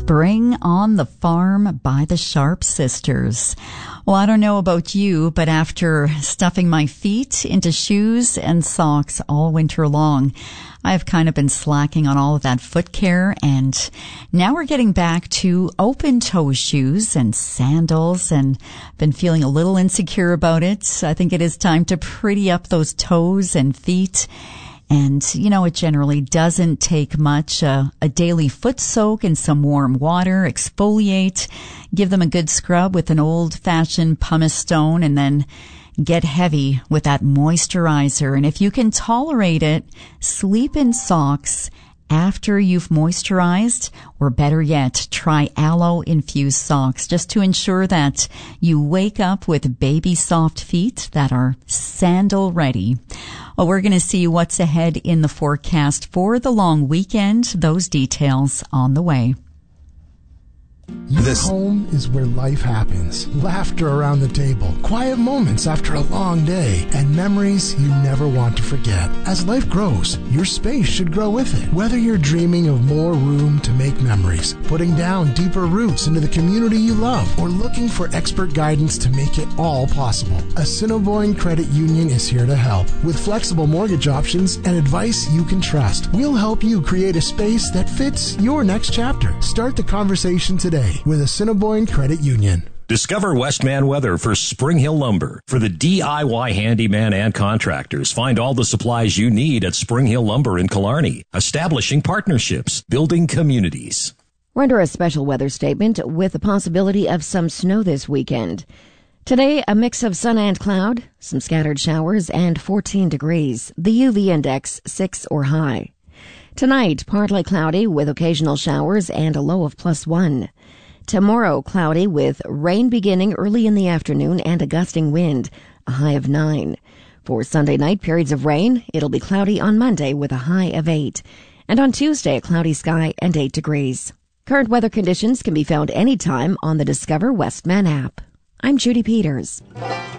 Spring on the Farm by the Sharp Sisters. Well, I don't know about you, but after stuffing my feet into shoes and socks all winter long, I've kind of been slacking on all of that foot care, and now we're getting back to open-toe shoes and sandals, and been feeling a little insecure about it. I think it is time to pretty up those toes and feet. And, it generally doesn't take much. A daily foot soak in some warm water, exfoliate, give them a good scrub with an old-fashioned pumice stone, and then get heavy with that moisturizer. And if you can tolerate it, sleep in socks after you've moisturized, or better yet, try aloe-infused socks just to ensure that you wake up with baby soft feet that are sandal ready. Well, we're going to see what's ahead in the forecast for the long weekend. Those details on the way. Your home is where life happens. Laughter around the table, quiet moments after a long day, and memories you never want to forget. As life grows, your space should grow with it. Whether you're dreaming of more room to make memories, putting down deeper roots into the community you love, or looking for expert guidance to make it all possible, Assiniboine Credit Union is here to help. With flexible mortgage options and advice you can trust, we'll help you create a space that fits your next chapter. Start the conversation today with Assiniboine Credit Union. Discover Westman Weather for Spring Hill Lumber. For the DIY handyman and contractors, find all the supplies you need at Spring Hill Lumber in Killarney. Establishing partnerships, building communities. We're under a special weather statement with the possibility of some snow this weekend. Today, a mix of sun and cloud, some scattered showers, and 14 degrees. The UV index 6 or high. Tonight, partly cloudy with occasional showers and a low of +1. Tomorrow, cloudy with rain beginning early in the afternoon and a gusting wind, a high of 9. For Sunday night, periods of rain. It'll be cloudy on Monday with a high of 8. And on Tuesday, a cloudy sky and 8 degrees. Current weather conditions can be found anytime on the Discover Westman app. I'm Judy Peters.